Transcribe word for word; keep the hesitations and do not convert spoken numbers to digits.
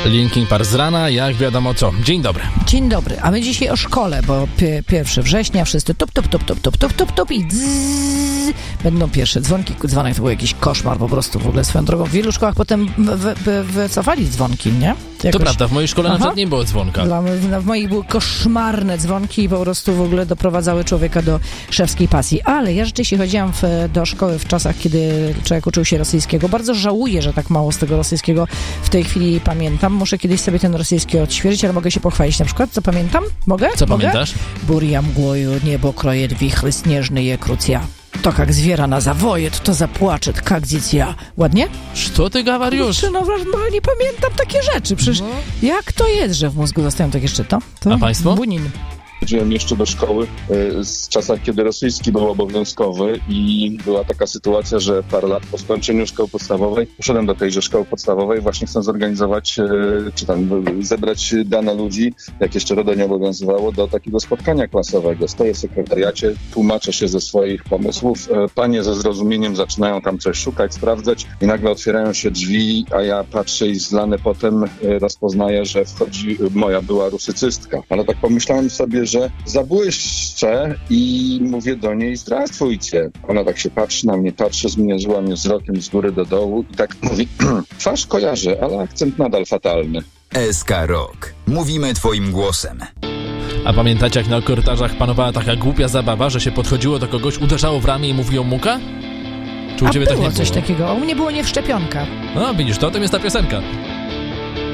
Linkin Park z rana, jak wiadomo co. Dzień dobry. Dzień dobry, a my dzisiaj o szkole, bo pi- pierwsze września wszyscy tup, tup, tup, tup, tup, tup, tup, tup i dzz, będą pierwsze dzwonki. Dzwonek to był jakiś koszmar po prostu w ogóle swoją drogą. W wielu szkołach potem wy- wy- wycofali dzwonki, nie? To, Jakoś... to prawda, w mojej szkole Aha. na przykład nie było dzwonka. Dla, w, w moich były koszmarne dzwonki i po prostu w ogóle doprowadzały człowieka do szewskiej pasji. Ale ja rzeczywiście chodziłam w, do szkoły w czasach, kiedy człowiek uczył się rosyjskiego. Bardzo żałuję, że tak mało z tego rosyjskiego w tej chwili pamiętam. Muszę kiedyś sobie ten rosyjski odświeżyć, ale mogę się pochwalić na przykład. Co pamiętam? Mogę? Co Mogę? pamiętasz? Буря мглою, небо кроет вихры снежные крутя. To jak zwiera na zawojet, to zapłacze, jak dziecię. Ładnie? Co ty gawariusz? Kurczę, no, no nie pamiętam takie rzeczy. Przecież No. jak to jest, że w mózgu zostają takie szczyto? To A państwo? Bunin. Chodziłem jeszcze do szkoły z czasach, kiedy rosyjski był obowiązkowy i była taka sytuacja, że parę lat po skończeniu szkoły podstawowej poszedłem do tejże szkoły podstawowej, właśnie chcę zorganizować, czy tam zebrać dane ludzi, jak jeszcze RODO nie obowiązywało, do takiego spotkania klasowego. Stoję w sekretariacie, tłumaczę się ze swoich pomysłów, panie ze zrozumieniem zaczynają tam coś szukać, sprawdzać i nagle otwierają się drzwi, a ja patrzę i zlany potem rozpoznaję, że wchodzi moja była rusycystka. Ale tak pomyślałem sobie, że zabłyszczę i mówię do niej zdrastwujcie. Ona tak się patrzy na mnie, patrzy, zmierzyła mnie wzrokiem z góry do dołu i tak mówi, twarz kojarzę, ale akcent nadal fatalny. S K Rock. Mówimy twoim głosem. A pamiętacie, jak na korytarzach panowała taka głupia zabawa, że się podchodziło do kogoś, uderzało w ramię i mówiło muka? Czy u A ciebie było tak nie coś było? takiego. A u mnie było nie w szczepionka. No widzisz, to o tym jest ta piosenka.